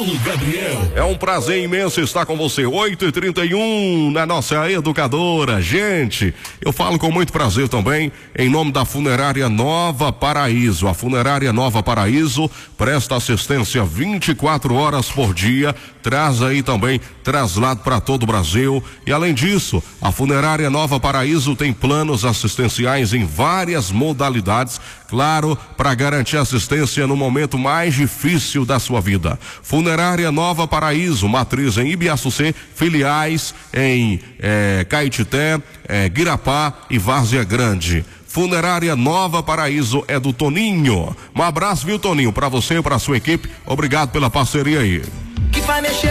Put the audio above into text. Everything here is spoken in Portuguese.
Paulo Gabriel. É um prazer imenso estar com você. 8h31 na nossa educadora. Gente, eu falo com muito prazer também em nome da Funerária Nova Paraíso. A Funerária Nova Paraíso presta assistência 24 horas por dia. Traz aí também traslado para todo o Brasil. E além disso, a Funerária Nova Paraíso tem planos assistenciais em várias modalidades, claro, para garantir assistência no momento mais difícil da sua vida. Funerária Nova Paraíso, matriz em Ibiaçucê, filiais em Caetité, Guirapá e Várzea Grande. Funerária Nova Paraíso é do Toninho. Um abraço, viu, Toninho, para você e para sua equipe. Obrigado pela parceria aí. Que vai mexer